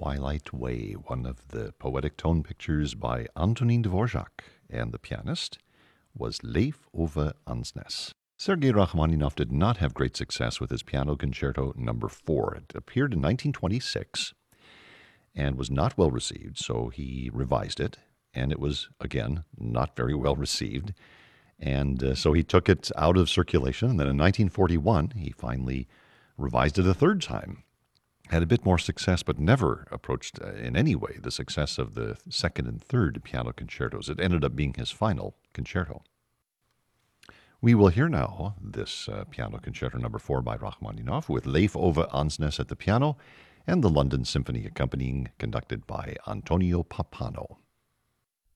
Twilight Way, one of the poetic tone pictures by Antonin Dvorak, and the pianist was Leif Ove Ansnes. Sergei Rachmaninoff did not have great success with his Piano Concerto No. 4. It appeared in 1926 and was not well received, so he revised it, and it was, again, not very well received. And so he took it out of circulation, and then in 1941, he finally revised it a third time. Had a bit more success, but never approached in any way the success of the second and third piano concertos. It ended up being his final concerto. We will hear now this Piano Concerto No. 4 by Rachmaninoff with Leif Ove Ansnes at the piano and the London Symphony accompanying, conducted by Antonio Pappano.